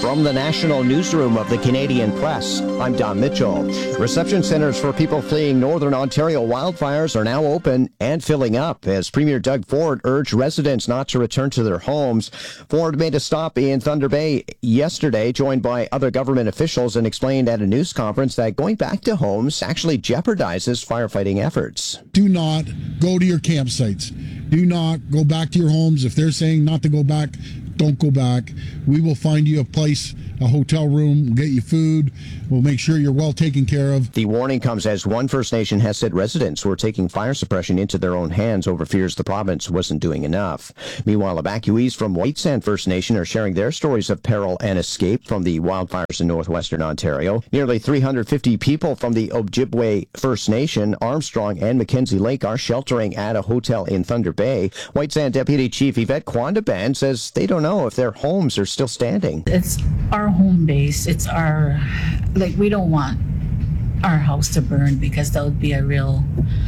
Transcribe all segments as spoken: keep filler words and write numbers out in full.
From the National Newsroom of the Canadian Press, I'm Don Mitchell. Reception centers for people fleeing Northern Ontario wildfires are now open and filling up as Premier Doug Ford urged residents not to return to their homes. Ford made a stop in Thunder Bay yesterday, joined by other government officials, and explained at a news conference that going back to homes actually jeopardizes firefighting efforts. Do not go to your campsites. Do not go back to your homes. If they're saying not to go back, don't go back. We will find you a place, a hotel room. We'll get you food. We'll make sure you're well taken care of. The warning comes as one First Nation has said residents were taking fire suppression into their own hands over fears the province wasn't doing enough. Meanwhile, evacuees from White Sand First Nation are sharing their stories of peril and escape from the wildfires in northwestern Ontario. Nearly three hundred fifty people from the Ojibwe First Nation, Armstrong, and Mackenzie Lake are sheltering at a hotel in Thunder Bay. White Sand Deputy Chief Yvette Quandaban says they don't know if their homes are still standing. It's our home base. It's our, like, we don't want our house to burn because that would be a real,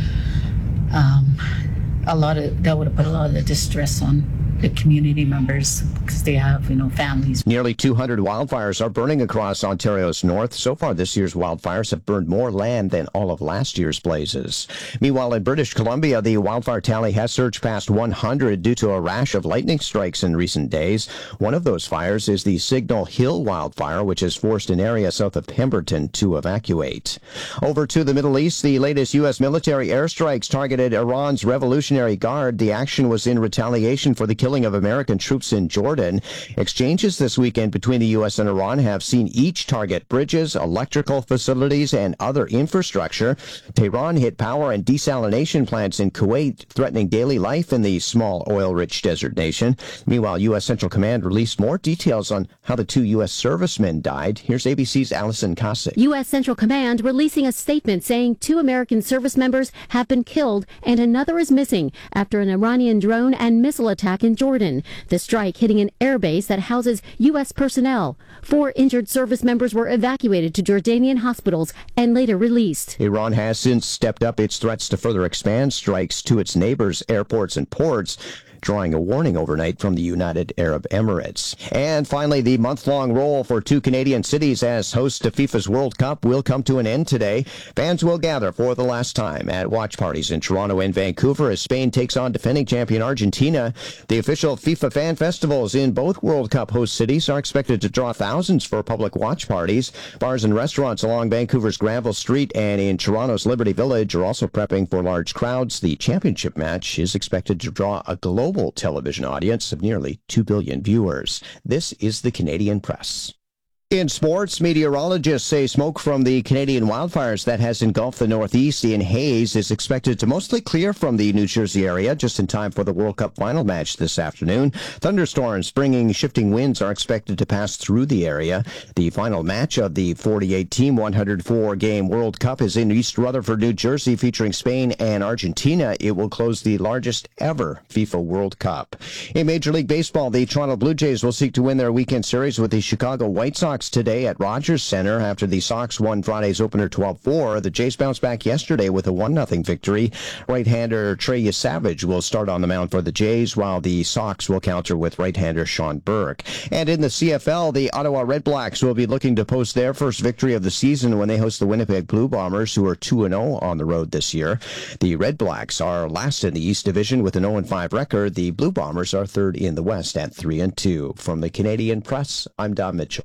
um, a lot of, that would have put a lot of the distress on the community members because they have, you know, families. Nearly two hundred wildfires are burning across Ontario's north. So far this year's wildfires have burned more land than all of last year's blazes. Meanwhile, in British Columbia, the wildfire tally has surged past one hundred due to a rash of lightning strikes in recent days. One of those fires is the Signal Hill wildfire, which has forced an area south of Pemberton to evacuate. Over to the Middle East, the latest U S military airstrikes targeted Iran's Revolutionary Guard. The action was in retaliation for the killing of American troops in Jordan. Exchanges this weekend between the U S and Iran have seen each target bridges, electrical facilities, and other infrastructure. Tehran hit power and desalination plants in Kuwait, threatening daily life in the small oil-rich desert nation. Meanwhile, U S Central Command released more details on how the two U S servicemen died. Here's A B C's Allison Cossack. U S Central Command releasing a statement saying two American service members have been killed and another is missing after an Iranian drone and missile attack in Jordan. The strike hitting an airbase that houses U S personnel. Four injured service members were evacuated to Jordanian hospitals and later released. Iran has since stepped up its threats to further expand strikes to its neighbors' airports and ports, drawing a warning overnight from the United Arab Emirates. And finally, the month-long roll for two Canadian cities as hosts to FIFA's World Cup will come to an end today. Fans will gather for the last time at watch parties in Toronto and Vancouver as Spain takes on defending champion Argentina. The official FIFA fan festivals in both World Cup host cities are expected to draw thousands for public watch parties. Bars and restaurants along Vancouver's Granville Street and in Toronto's Liberty Village are also prepping for large crowds. The championship match is expected to draw a global television audience of nearly two billion viewers. This is the Canadian Press. In sports, meteorologists say smoke from the Canadian wildfires that has engulfed the Northeast in haze is expected to mostly clear from the New Jersey area just in time for the World Cup final match this afternoon. Thunderstorms bringing shifting winds are expected to pass through the area. The final match of the forty-eight team, one hundred four game World Cup is in East Rutherford, New Jersey, featuring Spain and Argentina. It will close the largest ever FIFA World Cup. In Major League Baseball, the Toronto Blue Jays will seek to win their weekend series with the Chicago White Sox today at Rogers Center after the Sox won Friday's opener twelve four. The Jays bounced back yesterday with a one nothing victory. Right-hander Trey Savage will start on the mound for the Jays, while the Sox will counter with right-hander Sean Burke. And in the C F L, the Ottawa Red Blacks will be looking to post their first victory of the season when they host the Winnipeg Blue Bombers, who are two and oh on the road this year. The Red Blacks are last in the East Division with an oh and five record. The Blue Bombers are third in the West at three and two. From the Canadian Press, I'm Don Mitchell.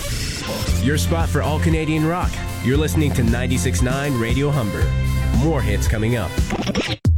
Your spot for all Canadian rock. You're listening to ninety-six point nine Radio Humber. More hits coming up.